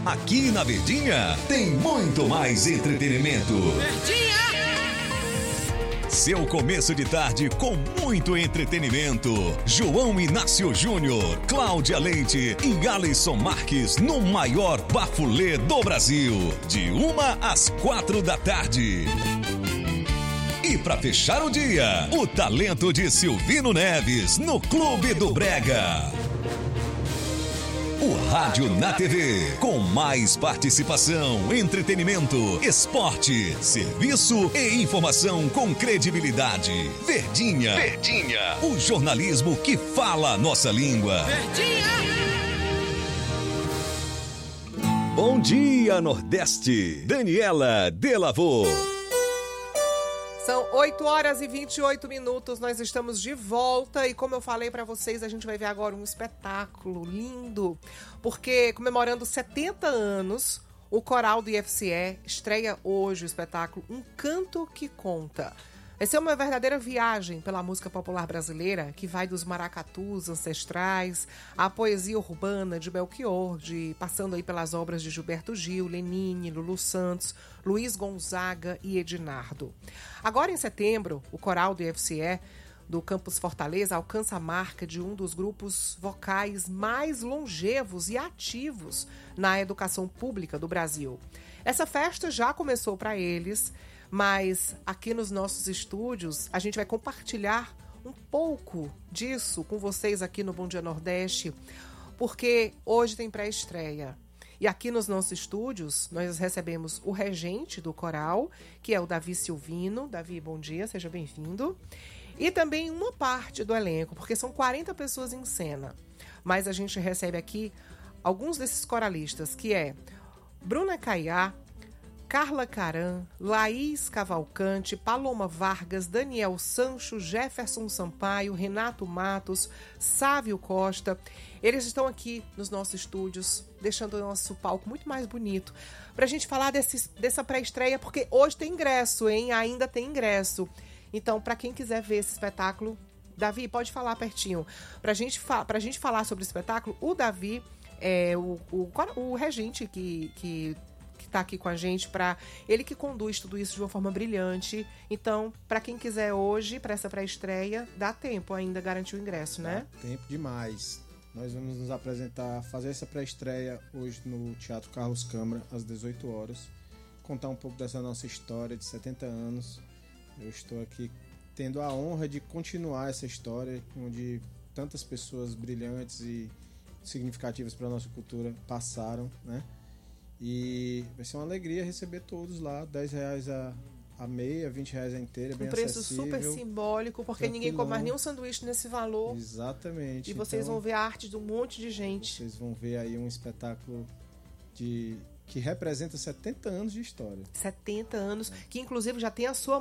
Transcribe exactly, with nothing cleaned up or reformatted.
Aqui na Verdinha tem muito mais entretenimento. Verdinha! Seu começo de tarde com muito entretenimento. João Inácio Júnior, Cláudia Leite e Alisson Marques no maior bafulê do Brasil. De uma às quatro da tarde. E para fechar o dia, o talento de Silvino Neves no Clube do Brega. O rádio na T V, com mais participação, entretenimento, esporte, serviço e informação com credibilidade. Verdinha. Verdinha. O jornalismo que fala a nossa língua. Verdinha! Bom dia, Nordeste. Daniela Delavô. São oito horas e vinte e oito minutos, nós estamos de volta e como eu falei para vocês, a gente vai ver agora um espetáculo lindo, porque comemorando setenta anos, o coral do I F C E estreia hoje o espetáculo Um Canto que Conta. Vai ser uma verdadeira viagem pela música popular brasileira, que vai dos maracatus ancestrais à poesia urbana de Belchior, de, passando aí pelas obras de Gilberto Gil, Lenine, Lulu Santos, Luiz Gonzaga e Edinardo. Agora em setembro, o coral do I F C E do Campus Fortaleza alcança a marca de um dos grupos vocais mais longevos e ativos na educação pública do Brasil. Essa festa já começou para eles, mas aqui nos nossos estúdios a gente vai compartilhar um pouco disso com vocês aqui no Bom Dia Nordeste, porque hoje tem pré-estreia. E aqui nos nossos estúdios nós recebemos o regente do coral, que é o Davi Silvino. Davi, bom dia, seja bem-vindo. E também uma parte do elenco, porque são quarenta pessoas em cena. Mas a gente recebe aqui alguns desses coralistas, que é Bruna Caiá, Carla Caran, Laís Cavalcante, Paloma Vargas, Daniel Sancho, Jefferson Sampaio, Renato Matos, Sávio Costa. Eles estão aqui nos nossos estúdios, deixando o nosso palco muito mais bonito, para a gente falar desse, dessa pré-estreia, porque hoje tem ingresso, hein? Ainda tem ingresso. Então, para quem quiser ver esse espetáculo, Davi, pode falar pertinho. Para gente fa- a gente falar sobre o espetáculo, o Davi é o, o, o regente que... que está aqui com a gente, para ele que conduz tudo isso de uma forma brilhante. Então, para quem quiser hoje, para essa pré-estreia, dá tempo ainda garantir o ingresso, né? Dá tempo demais. Nós vamos nos apresentar, fazer essa pré-estreia hoje no Teatro Carlos Câmara, às dezoito horas. Contar um pouco dessa nossa história de setenta anos. Eu estou aqui tendo a honra de continuar essa história, onde tantas pessoas brilhantes e significativas para a nossa cultura passaram, né? E vai ser uma alegria receber todos lá, dez reais a, a meia, vinte reais a inteira, bem um preço acessível, super simbólico, porque tranquilão. Ninguém come mais nenhum sanduíche nesse valor. Exatamente. E vocês então, vão ver a arte de um monte de gente. Vocês vão ver aí um espetáculo de, que representa setenta anos de história. setenta anos, que inclusive já tem a sua